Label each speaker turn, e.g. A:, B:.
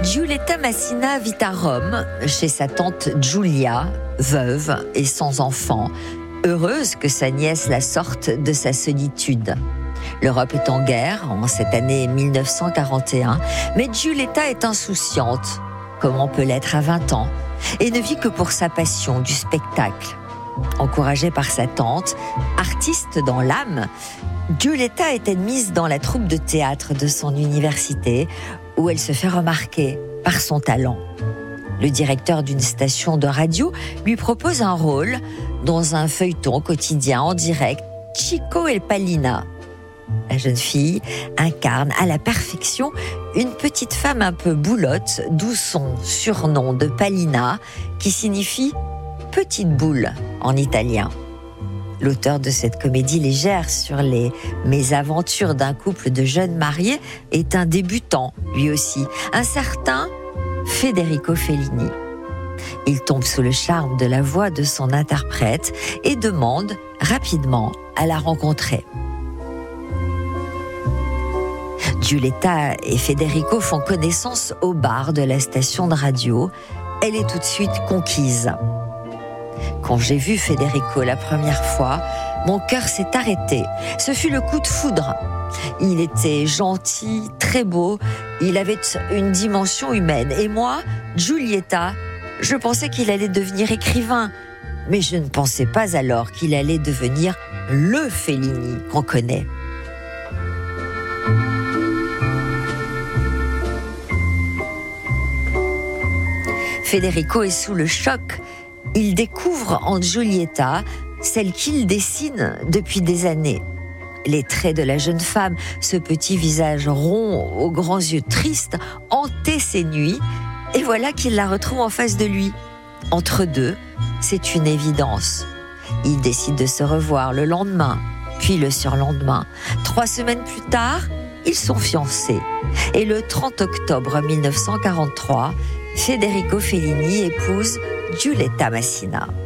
A: Giulietta Massina vit à Rome, chez sa tante Giulia, veuve et sans enfant, heureuse que sa nièce la sorte de sa solitude. L'Europe est en guerre en cette année 1941, mais Giulietta est insouciante, comme on peut l'être à 20 ans, et ne vit que pour sa passion du spectacle. Encouragée par sa tante, artiste dans l'âme, Giulietta est admise dans la troupe de théâtre de son université, où elle se fait remarquer par son talent. Le directeur d'une station de radio lui propose un rôle dans un feuilleton quotidien en direct, Chico et Palina. La jeune fille incarne à la perfection une petite femme un peu boulotte, d'où son surnom de Palina, qui signifie « petite boule » en italien. L'auteur de cette comédie légère sur les mésaventures d'un couple de jeunes mariés est un débutant, lui aussi, un certain Federico Fellini. Il tombe sous le charme de la voix de son interprète et demande rapidement à la rencontrer. Giulietta et Federico font connaissance au bar de la station de radio. Elle est tout de suite conquise. Quand j'ai vu Federico la première fois, mon cœur s'est arrêté. Ce fut le coup de foudre. Il était gentil, très beau, il avait une dimension humaine. Et moi, Giulietta, je pensais qu'il allait devenir écrivain. Mais je ne pensais pas alors qu'il allait devenir le Fellini qu'on connaît. Federico est sous le choc. Il découvre en Giulietta celle qu'il dessine depuis des années. Les traits de la jeune femme, ce petit visage rond aux grands yeux tristes, hantaient ses nuits, et voilà qu'il la retrouve en face de lui. Entre deux, c'est une évidence. Ils décident de se revoir le lendemain, puis le surlendemain. 3 semaines plus tard, ils sont fiancés. Et le 30 octobre 1943, Federico Fellini épouse Giulietta Massina.